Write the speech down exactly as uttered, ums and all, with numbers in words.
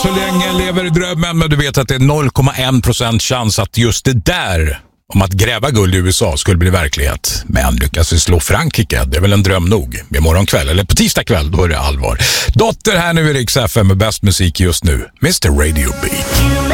Så länge lever drömmen, men du vet att det är noll komma en procent chans att just det där om att gräva guld i U S A skulle bli verklighet. Men lyckas vi slå Frankrike, det är väl en dröm nog. Imorgon kväll, eller på tisdag kväll, då är det allvar. Dotter här nu i Rix F M med bäst musik just nu, mister Radio Beat.